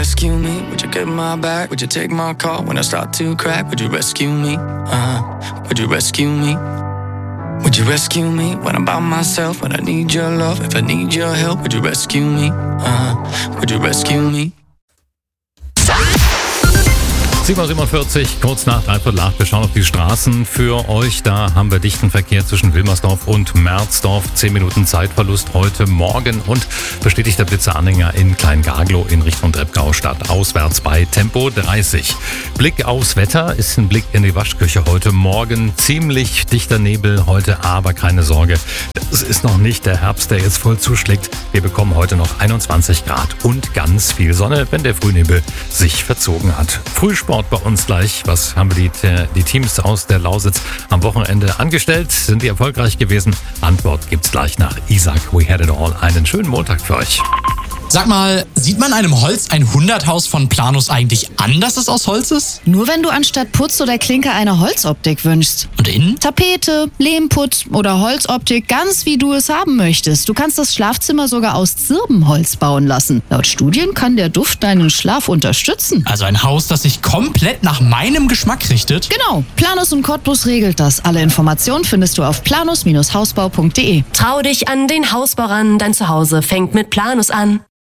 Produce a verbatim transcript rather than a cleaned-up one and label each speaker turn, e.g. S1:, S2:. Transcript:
S1: rescue me? Would you get my back? Would you take my call when I start to crack? Would you rescue me? Uh-huh. Would you rescue me? Would you rescue me when I'm by myself? When I need your love, if I need your help, would you rescue me? Uh-huh. Would you rescue me?
S2: sieben Uhr siebenundvierzig, kurz nach dreiviertel acht. Wir schauen auf die Straßen für euch. Da haben wir dichten Verkehr zwischen Wilmersdorf und Merzdorf. Zehn Minuten Zeitverlust heute Morgen und bestätigter Blitzeranhänger in Kleingaglow in Richtung Treppgau-Stadt. Auswärts bei Tempo dreißig. Blick aufs Wetter ist ein Blick in die Waschküche heute Morgen. Ziemlich dichter Nebel heute, aber keine Sorge. Es ist noch nicht der Herbst, der jetzt voll zuschlägt. Wir bekommen heute noch einundzwanzig Grad und ganz viel Sonne, wenn der Frühnebel sich verzogen hat. Frühsport bei uns gleich. Was haben wir die, die Teams aus der Lausitz am Wochenende angestellt? Sind die erfolgreich gewesen? Antwort gibt's gleich nach Isaac We Had It All. Einen schönen Montag für euch.
S3: Sag mal, sieht man einem Holz ein Hunderthaus von Planus eigentlich an, dass es aus Holz ist?
S4: Nur wenn du anstatt Putz oder Klinke eine Holzoptik wünschst.
S3: Und innen?
S4: Tapete, Lehmputz oder Holzoptik, ganz wie du es haben möchtest. Du kannst das Schlafzimmer sogar aus Zirbenholz bauen lassen. Laut Studien kann der Duft deinen Schlaf unterstützen.
S3: Also ein Haus, das sich komplett nach meinem Geschmack richtet?
S4: Genau, Planus und Cottbus regelt das. Alle Informationen findest du auf planus Bindestrich hausbau punkt de.
S5: Trau dich an den Hausbau ran, dein Zuhause fängt mit Planus an.